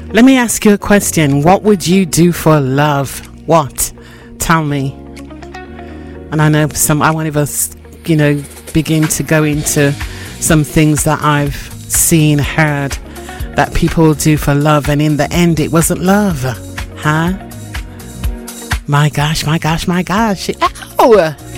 Let me ask you a question. What would you do for love? What? Tell me. And I know I won't even, begin to go into some things that I've seen, heard, that people do for love, and in the end it wasn't love. Huh? My gosh. Ow!